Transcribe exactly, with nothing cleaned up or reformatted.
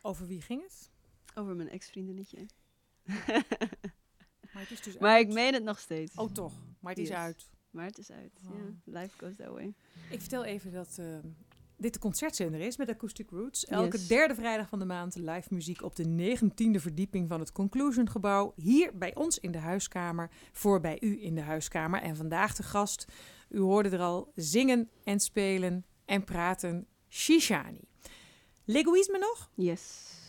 Over wie ging het? Over mijn ex-vriendinnetje. Maar het is dus Maar uit. ik meen het nog steeds. Oh, toch. Maar het is Yes. uit. Maar het is uit. Wow. Ja, life goes that way. Ik vertel even dat uh, dit de concertzender is met Acoustic Roots. Elke Yes. derde vrijdag van de maand live muziek op de negentiende verdieping van het Conclusion gebouw. Hier bij ons in de huiskamer, voor bij u in de huiskamer. En vandaag de gast, u hoorde er al, zingen en spelen en praten, Shishani. L'Egoïsme nog? Yes.